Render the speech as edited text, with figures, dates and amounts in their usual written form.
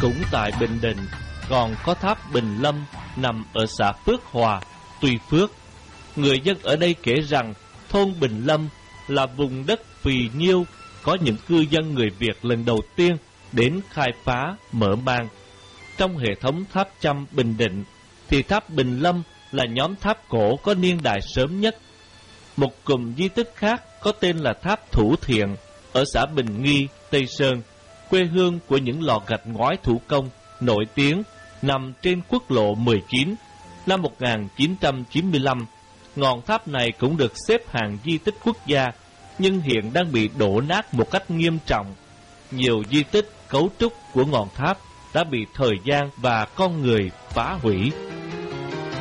Cũng tại Bình Định còn có tháp Bình Lâm nằm ở xã Phước Hòa, Tuy Phước. Người dân ở đây kể rằng thôn Bình Lâm là vùng đất phì nhiêu, có những cư dân người Việt lần đầu tiên đến khai phá, mở mang. Trong hệ thống tháp Chăm Bình Định thì tháp Bình Lâm là nhóm tháp cổ có niên đại sớm nhất. Một cụm di tích khác có tên là tháp Thủ Thiện ở xã Bình Nghi, Tây Sơn, quê hương của những lò gạch ngói thủ công nổi tiếng, nằm trên quốc lộ 19. Năm 1995, ngọn tháp này cũng được xếp hạng di tích quốc gia, nhưng hiện đang bị đổ nát một cách nghiêm trọng. Nhiều di tích, cấu trúc của ngọn tháp đã bị thời gian và con người phá hủy.